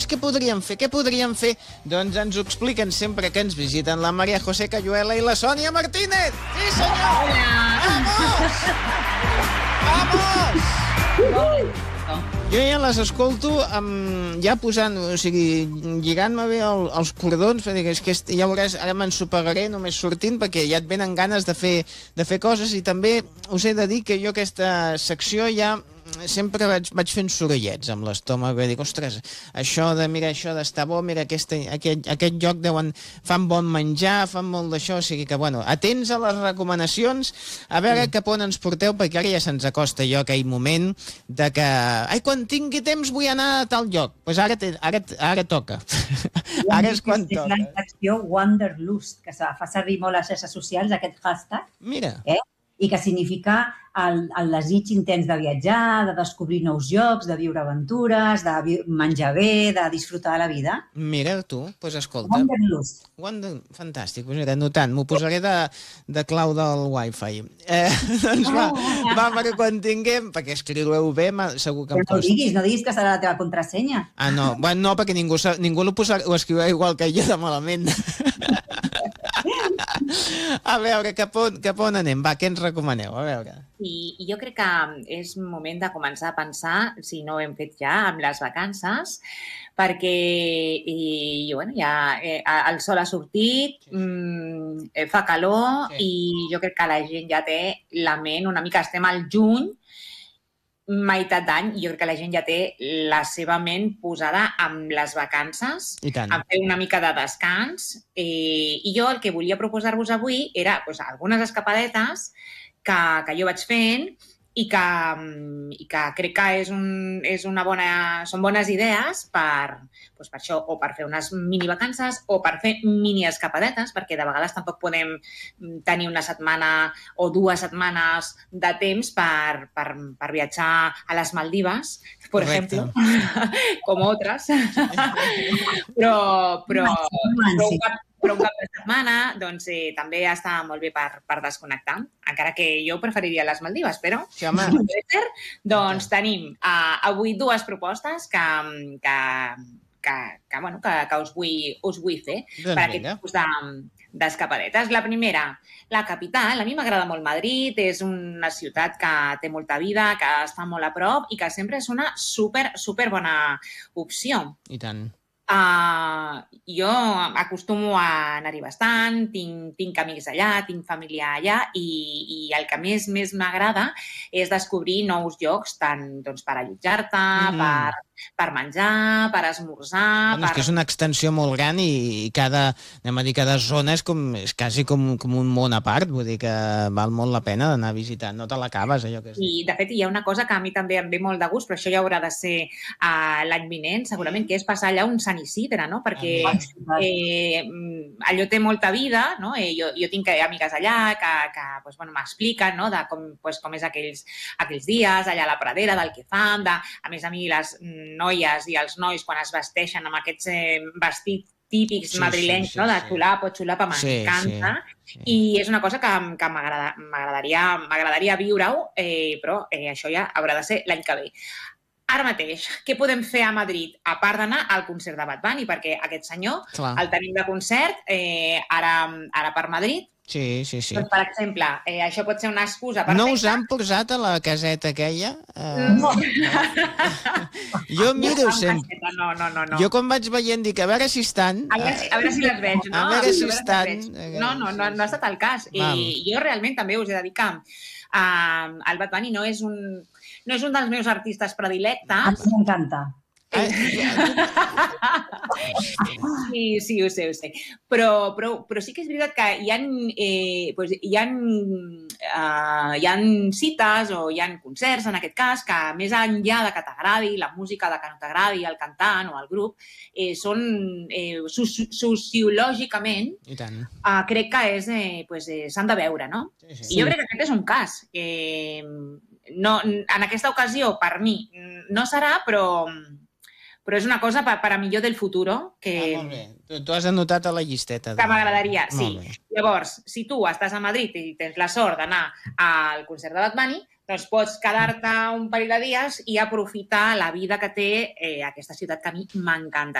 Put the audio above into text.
què podríem fer? Què podríem fer? Doncs ens ho expliquen sempre que ens visiten la Maria José Cayuela i la Sònia Martínez. Sí, senyor! Hola! Vamos! Vamos! Jo ja les escolto ja posant, o sigui, lligant-me bé els cordons, perquè és que ja veuràs, ara m'ensopegaré només sortint, perquè ja et venen ganes de fer coses, i també us he de dir que jo aquesta secció ja sempre vaig fent sorollets amb l'estómac, i dic, ostres, això d'estar bo, mira, aquest lloc fan bon menjar, fan molt d'això, o sigui que, bueno, atents a les recomanacions, a veure cap on ens porteu, perquè ara ja se'ns acosta jo aquell moment de que, quan tingui temps vull anar a tal lloc. Doncs ara toca. Ara és quan toca. És la secció Wanderlust, que fa servir molt a les xarxes socials, aquest hashtag. Mira. I que significa el desig intens de viatjar, de descobrir nous llocs, de viure aventures, de menjar bé, de disfrutar de la vida. Mira, tu, doncs escolta. Wanderlust. Fantàstic, doncs mira, notant, m'ho posaré de clau del wifi. Doncs va, perquè quan tinguem, perquè escriureu bé, segur que em costa. No diguis que serà la teva contrasenya. Ah, no, bueno, no, perquè ningú ho escriurà igual que jo de malament. A veure, cap on anem? Va, què ens recomaneu? A veure. I jo crec que és moment de començar a pensar, si no ho hem fet ja, amb les vacances, perquè ja el sol ha sortit, fa calor i jo crec que la gent ja té la ment una mica, estem al juny, meitat d'any, i jo crec que la gent ja té la seva ment posada amb les vacances, a fer una mica de descans, i jo el que volia proposar-vos avui era algunes escapadetes que jo vaig fent i que crec que són bones idees per això, o per fer unes mini vacances o per fer mini escapadetes, perquè de vegades tampoc podem tenir una setmana o 2 setmanes de temps per viatjar a les Maldives, per exemple, com altres. Però un cap de setmana també està molt bé per desconnectar, encara que jo preferiria les Maldives, però doncs tenim avui 2 propostes que us vull fer per aquest tipus d'escapadetes. La primera, la capital. A mi m'agrada molt Madrid, és una ciutat que té molta vida, que està molt a prop i que sempre és una super bona opció. I tant. Jo acostumo a anar-hi bastant, tinc amics allà, tinc família allà i el que més m'agrada és descobrir nous llocs, tant per allotjar-te, per menjar, per esmorzar... És que és una extensió molt gran i cada zona és quasi com un món a part, vull dir que val molt la pena d'anar a visitar, no te l'acabes, allò que és. I, de fet, hi ha una cosa que a mi també em ve molt de gust, però això ja haurà de ser l'any vinent, segurament, que és passar allà un Sant Isidre, no? Perquè allò té molta vida, no? Jo tinc amigues allà que m'expliquen de com és aquells dies, allà a la pradera, del que fan, a més a mi les noies i els nois quan es vesteixen amb aquests vestits típics madrilenys, de xulapa, m'encanta. I és una cosa que m'agradaria viure-ho, però això ja haurà de ser l'any que ve. Ara mateix, què podem fer a Madrid? A part d'anar al concert de Bad Bunny, perquè aquest senyor el tenim de concert ara per Madrid. Sí. Doncs, per exemple, això pot ser una excusa perfecta. No us han posat a la caseta aquella? No. Jo miro sempre. No. Jo quan vaig veient dic, a veure si estan... A veure si les veig, no? A veure si estan... No ha estat el cas. I jo realment també us he de dir que el Bad Bunny no és un dels meus artistes predilectes. A mi m'encanta. Sí, ho sé. Però sí que és veritat que hi ha cites o hi ha concerts, en aquest cas, que més enllà de que t'agradi la música, de que no t'agradi el cantant o el grup, són sociològicament, crec que s'han de veure, no? I jo crec que aquest és un cas. En aquesta ocasió, per mi, no serà, però és una cosa per a millor del futur. Molt bé. Tu has anotat a la llisteta. Que m'agradaria, sí. Llavors, si tu estàs a Madrid i tens la sort d'anar al concert de Bad Bunny, doncs pots quedar-te un parell de dies i aprofitar la vida que té aquesta ciutat que a mi m'encanta.